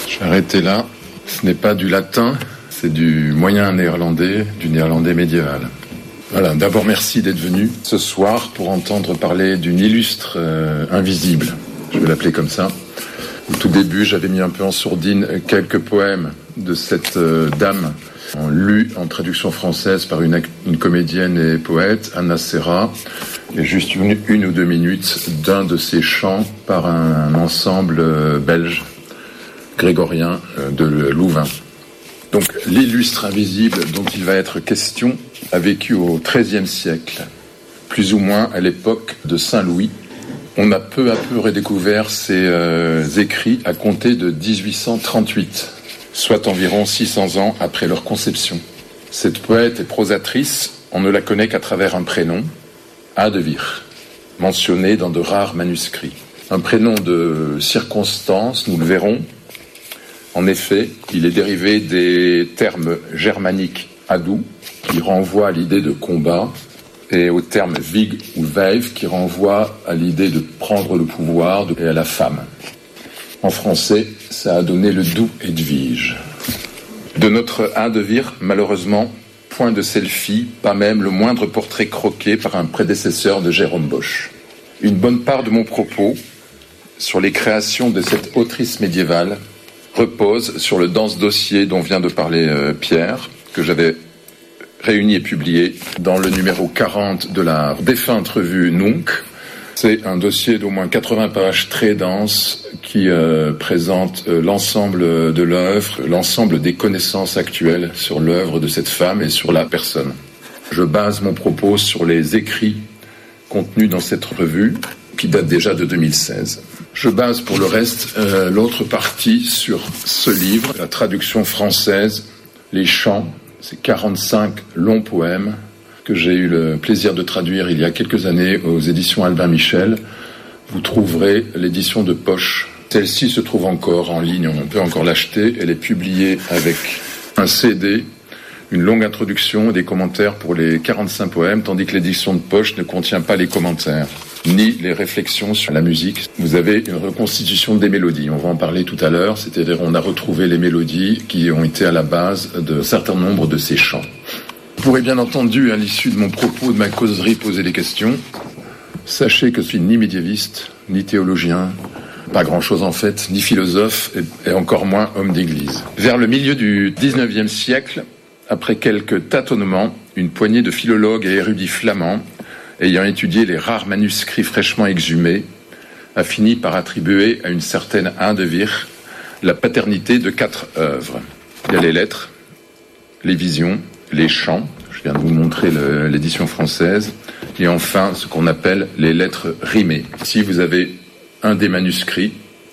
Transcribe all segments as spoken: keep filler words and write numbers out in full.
Je vais arrêter là. Ce n'est pas du latin, c'est du moyen néerlandais, du néerlandais médiéval. Voilà, d'abord merci d'être venu ce soir pour entendre parler d'une illustre euh, invisible. Je vais l'appeler comme ça. Au tout début, j'avais mis un peu en sourdine quelques poèmes de cette euh, dame, lus en traduction française par une, une comédienne et poète, Anna Serra, et juste une, une ou deux minutes d'un de ses chants par un, un ensemble euh, belge, grégorien, euh, de Louvain. Donc, l'illustre invisible dont il va être question a vécu au treizième siècle, plus ou moins à l'époque de Saint-Louis. On a peu à peu redécouvert ses euh, écrits à compter de dix-huit cent trente-huit, soit environ six cents ans après leur conception. Cette poète et prosatrice, on ne la connaît qu'à travers un prénom, Hadewig, mentionné dans de rares manuscrits. Un prénom de circonstance, nous le verrons. En effet, il est dérivé des termes germaniques Adu, qui renvoie à l'idée de combat, et au terme Vig ou Weib, qui renvoie à l'idée de prendre le pouvoir et à la femme. En français, ça a donné le doux Edwige. De notre Hadewig, malheureusement, point de selfie, pas même le moindre portrait croqué par un prédécesseur de Jérôme Bosch. Une bonne part de mon propos sur les créations de cette autrice médiévale repose sur le dense dossier dont vient de parler euh, Pierre, que j'avais réuni et publié dans le numéro quarante de la défunte revue Nunc. C'est un dossier d'au moins quatre-vingts pages très dense qui euh, présente euh, l'ensemble de l'œuvre, l'ensemble des connaissances actuelles sur l'œuvre de cette femme et sur la personne. Je base mon propos sur les écrits contenus dans cette revue qui date déjà de deux mille seize. Je base pour le reste euh, l'autre partie sur ce livre, la traduction française, Les Chants, ces quarante-cinq longs poèmes que j'ai eu le plaisir de traduire il y a quelques années aux éditions Albin Michel. Vous trouverez l'édition de poche. Celle-ci se trouve encore en ligne, on peut encore l'acheter. Elle est publiée avec un C D, une longue introduction et des commentaires pour les quarante-cinq poèmes, tandis que l'édition de poche ne contient pas les commentaires ni les réflexions sur la musique. Vous avez une reconstitution des mélodies. On va en parler tout à l'heure. C'est-à-dire, on a retrouvé les mélodies qui ont été à la base d'un certain nombre de ces chants. Vous pourrez bien entendu, à l'issue de mon propos, de ma causerie, poser des questions. Sachez que je suis ni médiéviste, ni théologien, pas grand-chose en fait, ni philosophe, et encore moins homme d'église. Vers le milieu du dix-neuvième siècle, après quelques tâtonnements, une poignée de philologues et érudits flamands ayant étudié les rares manuscrits fraîchement exhumés, a fini par attribuer à une certaine Hadewig la paternité de quatre œuvres. Il y a les lettres, les visions, les chants, je viens de vous montrer le, l'édition française, et enfin ce qu'on appelle les lettres rimées. Ici vous avez un des manuscrits,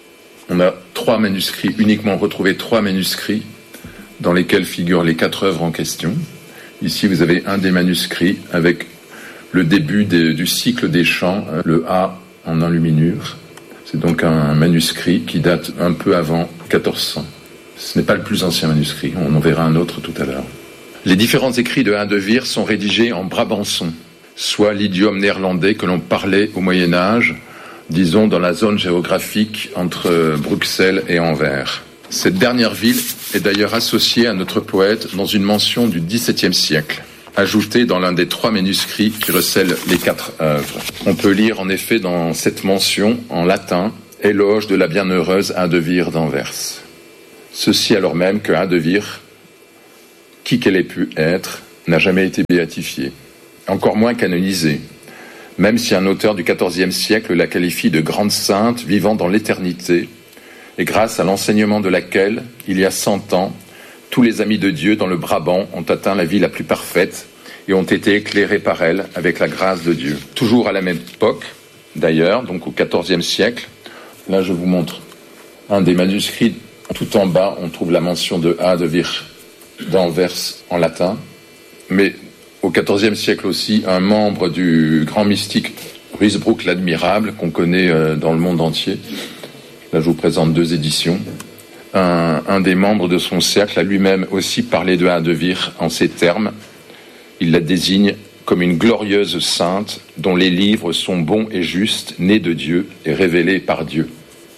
on a trois manuscrits, uniquement retrouvé trois manuscrits dans lesquels figurent les quatre œuvres en question. Ici vous avez un des manuscrits avec le début de, du cycle des chants, le A en enluminure. C'est donc un manuscrit qui date un peu avant quatorze cents. Ce n'est pas le plus ancien manuscrit, on en verra un autre tout à l'heure. Les différents écrits de Hadewig sont rédigés en brabançon, soit l'idiome néerlandais que l'on parlait au Moyen-Âge, disons dans la zone géographique entre Bruxelles et Anvers. Cette dernière ville est d'ailleurs associée à notre poète dans une mention du dix-septième siècle, ajoutée dans l'un des trois manuscrits qui recèlent les quatre œuvres. On peut lire en effet dans cette mention, en latin, « Éloge de la bienheureuse Hadewig d'Anvers ». Ceci alors même que Hadewig, qui qu'elle ait pu être, n'a jamais été béatifiée, encore moins canonisée, même si un auteur du quatorzième siècle la qualifie de grande sainte vivant dans l'éternité, et grâce à l'enseignement de laquelle, il y a cent ans, tous les amis de Dieu dans le Brabant ont atteint la vie la plus parfaite et ont été éclairés par elle avec la grâce de Dieu. Toujours à la même époque, d'ailleurs, donc au quatorzième siècle, là je vous montre un des manuscrits, tout en bas on trouve la mention de Hadewig d'Anvers en latin, mais au quatorzième siècle aussi, un membre du grand mystique Ruysbroek l'Admirable, qu'on connaît dans le monde entier. Là je vous présente deux éditions. Un, un des membres de son cercle a lui-même aussi parlé de Hadewig en ces termes. Il la désigne comme une glorieuse sainte dont les livres sont bons et justes, nés de Dieu et révélés par Dieu.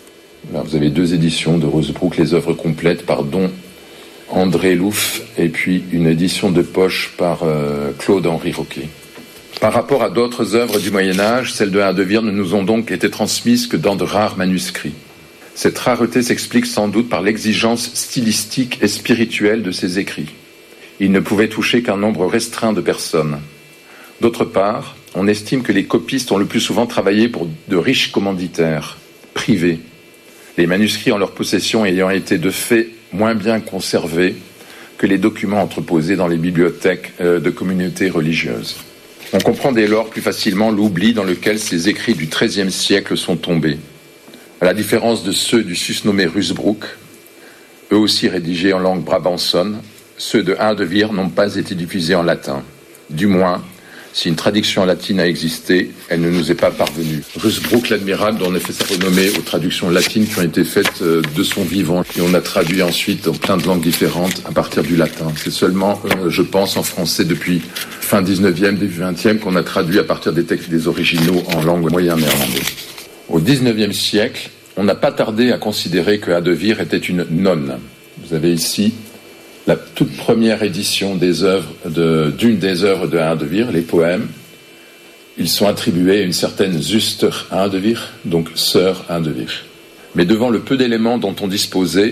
Là, vous avez deux éditions de Rusbrook, les œuvres complètes par Don André Louf, et puis une édition de poche par euh, Claude-Henri Roquet. Par rapport à d'autres œuvres du Moyen-Âge, celles de Hadevir ne nous ont donc été transmises que dans de rares manuscrits. Cette rareté s'explique sans doute par l'exigence stylistique et spirituelle de ses écrits. Il ne pouvait toucher qu'un nombre restreint de personnes. D'autre part, on estime que les copistes ont le plus souvent travaillé pour de riches commanditaires, privés, les manuscrits en leur possession ayant été de fait moins bien conservés que les documents entreposés dans les bibliothèques de communautés religieuses. On comprend dès lors plus facilement l'oubli dans lequel ces écrits du treizième siècle sont tombés. À la différence de ceux du susnommé Rusbrook, eux aussi rédigés en langue brabançonne, ceux de Hadevir n'ont pas été diffusés en latin. Du moins, si une traduction latine a existé, elle ne nous est pas parvenue. Rusbrook, l'admirable, dont on a fait sa renommée aux traductions latines qui ont été faites de son vivant. Et on a traduit ensuite dans plein de langues différentes à partir du latin. C'est seulement, euh, je pense, en français depuis fin dix-neuvième, début vingtième, qu'on a traduit à partir des textes des originaux en langue moyen-néerlandaise. Au dix-neuvième siècle, on n'a pas tardé à considérer que Hadevir était une nonne. Vous avez ici la toute première édition des œuvres de, d'une des œuvres de Hadevir, les poèmes. Ils sont attribués à une certaine Zuster Hadevir, donc sœur Hadevir. Mais devant le peu d'éléments dont on disposait,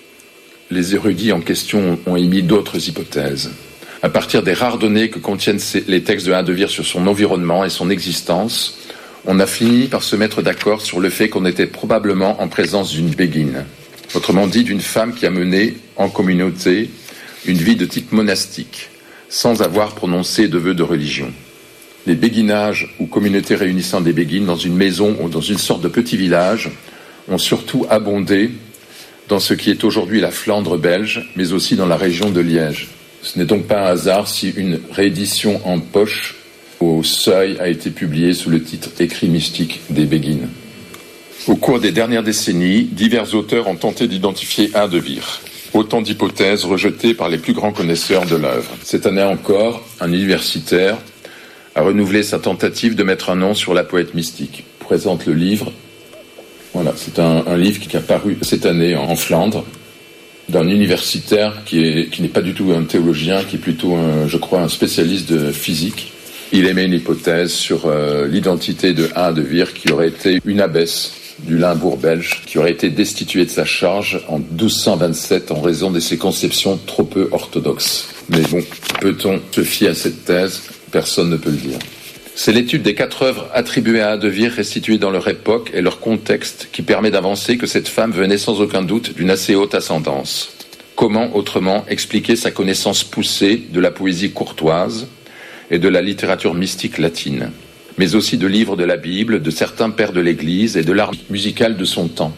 les érudits en question ont émis d'autres hypothèses. À partir des rares données que contiennent ces, les textes de Hadevir sur son environnement et son existence, on a fini par se mettre d'accord sur le fait qu'on était probablement en présence d'une béguine. Autrement dit, d'une femme qui a mené, en communauté, une vie de type monastique, sans avoir prononcé de vœux de religion. Les béguinages ou communautés réunissant des béguines dans une maison ou dans une sorte de petit village ont surtout abondé dans ce qui est aujourd'hui la Flandre belge, mais aussi dans la région de Liège. Ce n'est donc pas un hasard si une réédition en poche au Seuil a été publiée sous le titre « Écrits mystiques des béguines ». Au cours des dernières décennies, divers auteurs ont tenté d'identifier Hadevir. Autant d'hypothèses rejetées par les plus grands connaisseurs de l'œuvre. Cette année encore, un universitaire a renouvelé sa tentative de mettre un nom sur la poète mystique. Il présente le livre. Voilà, c'est un, un livre qui a paru cette année en Flandre, d'un universitaire qui est, qui n'est pas du tout un théologien, qui est plutôt, un, je crois, un spécialiste de physique. Il émet une hypothèse sur euh, l'identité de Hadevir, qui aurait été une abbesse du Limbourg belge, qui aurait été destituée de sa charge en douze cent vingt-sept en raison de ses conceptions trop peu orthodoxes. Mais bon, peut-on se fier à cette thèse ? Personne ne peut le dire. C'est l'étude des quatre œuvres attribuées à Hadevir, restituées dans leur époque et leur contexte, qui permet d'avancer que cette femme venait sans aucun doute d'une assez haute ascendance. Comment, autrement, expliquer sa connaissance poussée de la poésie courtoise et de la littérature mystique latine, mais aussi de livres de la Bible, de certains pères de l'Église et de l'art musical de son temps.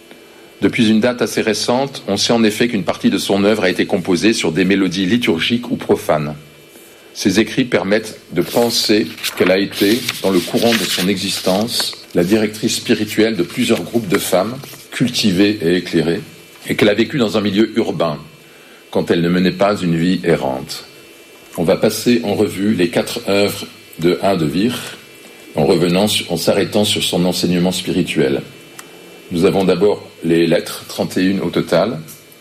Depuis une date assez récente, on sait en effet qu'une partie de son œuvre a été composée sur des mélodies liturgiques ou profanes. Ces écrits permettent de penser qu'elle a été, dans le courant de son existence, la directrice spirituelle de plusieurs groupes de femmes, cultivées et éclairées, et qu'elle a vécu dans un milieu urbain, quand elle ne menait pas une vie errante. On va passer en revue les quatre œuvres de Hadevir, en revenant, en s'arrêtant sur son enseignement spirituel. Nous avons d'abord les lettres, trente et une au total,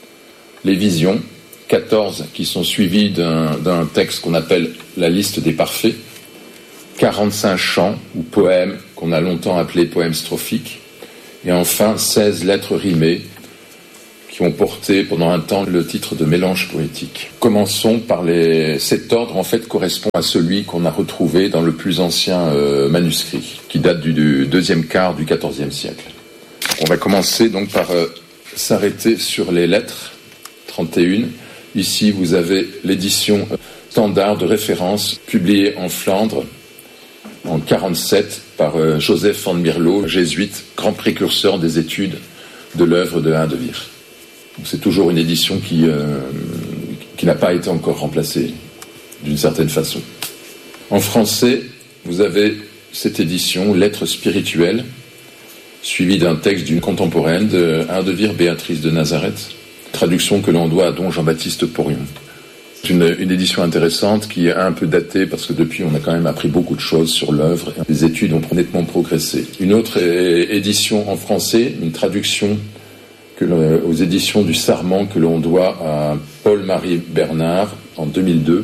les visions, quatorze qui sont suivies d'un, d'un texte qu'on appelle la liste des parfaits, quarante-cinq chants ou poèmes qu'on a longtemps appelés poèmes strophiques, et enfin seize lettres rimées qui ont porté pendant un temps le titre de mélange poétique. Commençons par les... Cet ordre en fait correspond à celui qu'on a retrouvé dans le plus ancien euh, manuscrit, qui date du, du deuxième quart du quatorzième siècle. On va commencer donc par euh, s'arrêter sur les lettres, trente et une. Ici, vous avez l'édition standard de référence publiée en Flandre en quarante-sept par euh, Joseph van Mierlo, jésuite, grand précurseur des études de l'œuvre de Hadevir. Donc, c'est toujours une édition qui, euh, qui n'a pas été encore remplacée d'une certaine façon. En français, vous avez cette édition, Lettres spirituelles, suivie d'un texte d'une contemporaine de Hadevir, Béatrice de Nazareth, traduction que l'on doit à don Jean-Baptiste Porion. C'est une, une édition intéressante qui est un peu datée parce que depuis on a quand même appris beaucoup de choses sur l'œuvre. Les études ont nettement progressé. Une autre é- édition en français, une traduction que le, aux éditions du Sarment que l'on doit à Paul-Marie Bernard en deux mille deux,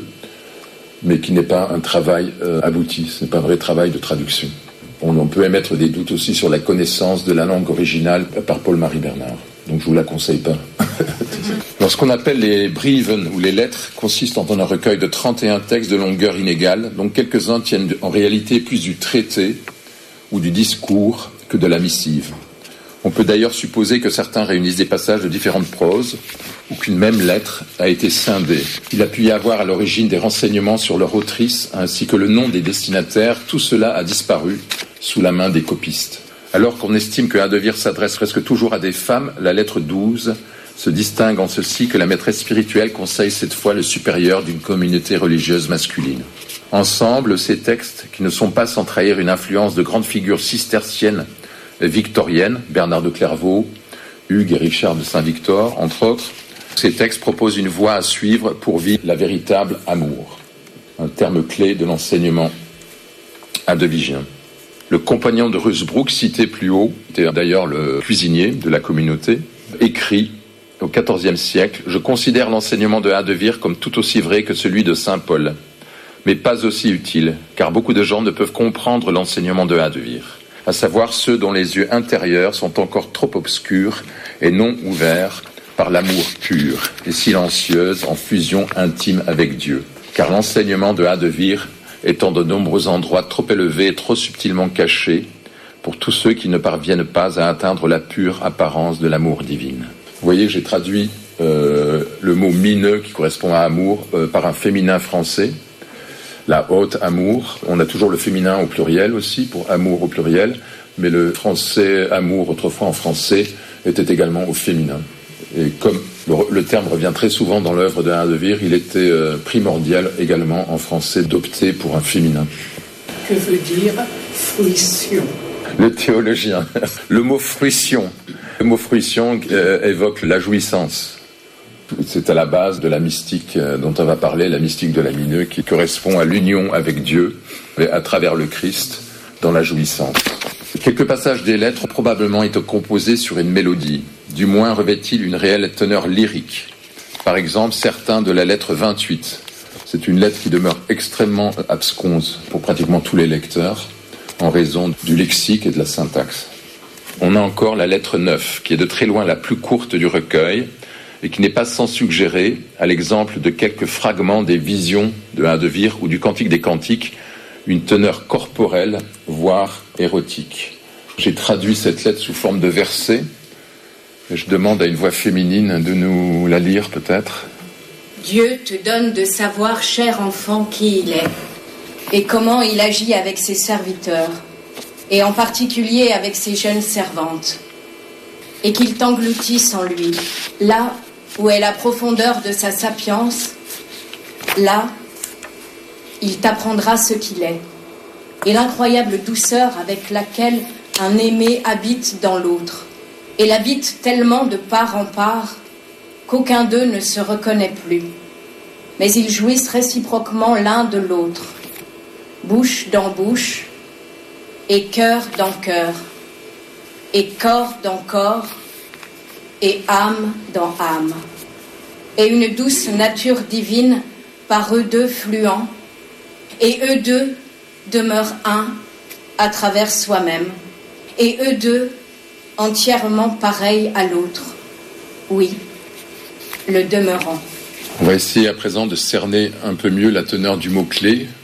mais qui n'est pas un travail euh, abouti, ce n'est pas un vrai travail de traduction. On, on peut émettre des doutes aussi sur la connaissance de la langue originale par Paul-Marie Bernard. Donc je vous la conseille pas. Alors, ce qu'on appelle les brieven ou les lettres consistent en un recueil de trente et un textes de longueur inégale, dont quelques-uns tiennent en réalité plus du traité ou du discours que de la missive. On peut d'ailleurs supposer que certains réunissent des passages de différentes proses ou qu'une même lettre a été scindée. Il a pu y avoir à l'origine des renseignements sur leur autrice ainsi que le nom des destinataires. Tout cela a disparu sous la main des copistes. Alors qu'on estime que Hadevir s'adresse presque toujours à des femmes, la lettre douze se distingue en ceci que la maîtresse spirituelle conseille cette fois le supérieur d'une communauté religieuse masculine. Ensemble, ces textes, qui ne sont pas sans trahir une influence de grandes figures cisterciennes victoriennes, Bernard de Clairvaux, Hugues et Richard de Saint-Victor, entre autres, ces textes proposent une voie à suivre pour vivre la véritable amour, un terme clé de l'enseignement hadevigien. Le compagnon de Rusbrook, cité plus haut, était d'ailleurs le cuisinier de la communauté, écrit au quatorzième siècle « Je considère l'enseignement de Hadevir comme tout aussi vrai que celui de saint Paul, mais pas aussi utile, car beaucoup de gens ne peuvent comprendre l'enseignement de Hadevir, à savoir ceux dont les yeux intérieurs sont encore trop obscurs et non ouverts par l'amour pur et silencieuse en fusion intime avec Dieu. Car l'enseignement de Hadevir est en de nombreux endroits trop élevé et trop subtilement caché pour tous ceux qui ne parviennent pas à atteindre la pure apparence de l'amour divin. » Vous voyez que j'ai traduit euh, le mot mineux qui correspond à amour euh, par un féminin français, la haute amour. On a toujours le féminin au pluriel aussi pour amour au pluriel, mais le français amour autrefois en français était également au féminin. Et comme le, le terme revient très souvent dans l'œuvre de Hadevir, il était euh, primordial également en français d'opter pour un féminin. Que veut dire fruition? Le théologien. Le mot fruition. Le mot fruition euh, évoque la jouissance. C'est à la base de la mystique euh, dont on va parler, la mystique de la Mineux, qui correspond à l'union avec Dieu à travers le Christ dans la jouissance. Quelques passages des lettres ont probablement été composés sur une mélodie. Du moins revêt-il une réelle teneur lyrique. Par exemple, certains de la lettre vingt-huit. C'est une lettre qui demeure extrêmement absconse pour pratiquement tous les lecteurs, en raison du lexique et de la syntaxe. On a encore la lettre neuf, qui est de très loin la plus courte du recueil, et qui n'est pas sans suggérer, à l'exemple de quelques fragments des visions de Hadevir ou du Cantique des Cantiques, une teneur corporelle, voire érotique. J'ai traduit cette lettre sous forme de versets, et je demande à une voix féminine de nous la lire peut-être. Dieu te donne de savoir, cher enfant, qui il est, et comment il agit avec ses serviteurs, et en particulier avec ses jeunes servantes, et qu'il t'engloutisse en lui, là où est la profondeur de sa sapience, là, il t'apprendra ce qu'il est, et l'incroyable douceur avec laquelle un aimé habite dans l'autre, et l'habite tellement de part en part qu'aucun d'eux ne se reconnaît plus, mais ils jouissent réciproquement l'un de l'autre, bouche dans bouche, et cœur dans cœur, et corps dans corps, et âme dans âme, et une douce nature divine par eux deux fluent, et eux deux demeurent un à travers soi-même, et eux deux entièrement pareils à l'autre, oui, le demeurant. On va essayer à présent de cerner un peu mieux la teneur du mot-clé,